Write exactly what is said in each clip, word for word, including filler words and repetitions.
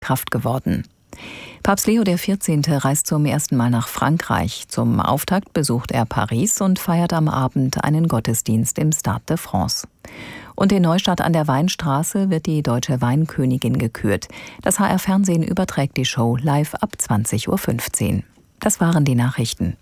Kraft geworden. Papst Leo der vierzehnte reist zum ersten Mal nach Frankreich. Zum Auftakt besucht er Paris und feiert am Abend einen Gottesdienst im Stade de France. Und in Neustadt an der Weinstraße wird die deutsche Weinkönigin gekürt. Das H R-Fernsehen überträgt die Show live ab zwanzig Uhr fünfzehn. Das waren die Nachrichten.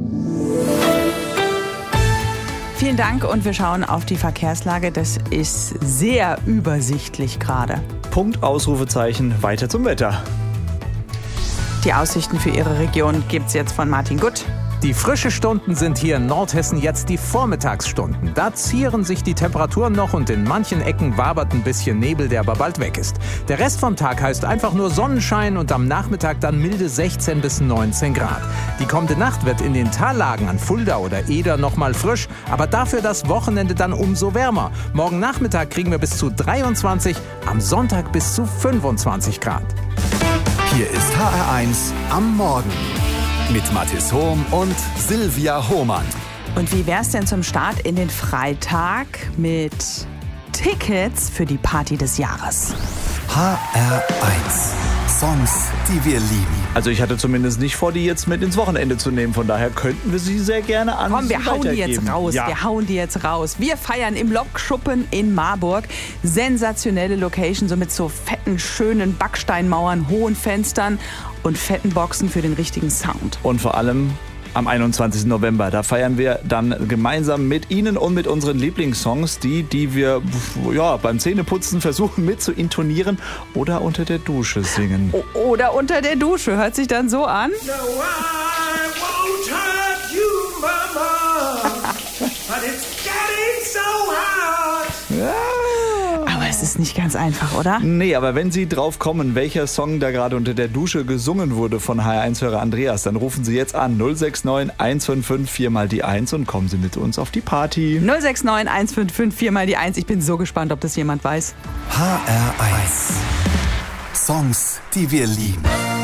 Vielen Dank und wir schauen auf die Verkehrslage. Das ist sehr übersichtlich gerade. Punkt, Ausrufezeichen, weiter zum Wetter. Die Aussichten für Ihre Region gibt's jetzt von Martin Gutt. Die frischen Stunden sind hier in Nordhessen jetzt die Vormittagsstunden. Da zieren sich die Temperaturen noch und in manchen Ecken wabert ein bisschen Nebel, der aber bald weg ist. Der Rest vom Tag heißt einfach nur Sonnenschein und am Nachmittag dann milde sechzehn bis neunzehn Grad. Die kommende Nacht wird in den Tallagen an Fulda oder Eder noch mal frisch, aber dafür das Wochenende dann umso wärmer. Morgen Nachmittag kriegen wir bis zu dreiundzwanzig, am Sonntag bis zu fünfundzwanzig Grad. Hier ist H R eins am Morgen mit Mathis Hohm und Silvia Hohmann. Und wie wär's denn zum Start in den Freitag mit Tickets für die Party des Jahres? H R eins. Songs, die wir lieben. Also ich hatte zumindest nicht vor, die jetzt mit ins Wochenende zu nehmen. Von daher könnten wir sie sehr gerne an Komm, wir Sie hauen die weitergeben. jetzt raus. Ja. Wir hauen die jetzt raus. Wir feiern im Lokschuppen in Marburg. Sensationelle Location, so mit so fetten, schönen Backsteinmauern, hohen Fenstern und fetten Boxen für den richtigen Sound. Und vor allem am einundzwanzigsten November. Da feiern wir dann gemeinsam mit Ihnen und mit unseren Lieblingssongs, die, die wir ja, beim Zähneputzen versuchen mit zu intonieren oder unter der Dusche singen. O- oder unter der Dusche. Hört sich dann so an. No, I won't hurt you, Mama, but it's getting so hot. Ja. Aber es ist nicht ganz einfach, oder? Nee, aber wenn Sie drauf kommen, welcher Song da gerade unter der Dusche gesungen wurde von H R eins-Hörer Andreas, dann rufen Sie jetzt an null sechs neun eins fünf fünf vier mal die eins und kommen Sie mit uns auf die Party. null sechs neun eins fünf fünf vier mal die eins. Ich bin so gespannt, ob das jemand weiß. H R eins. Songs, die wir lieben.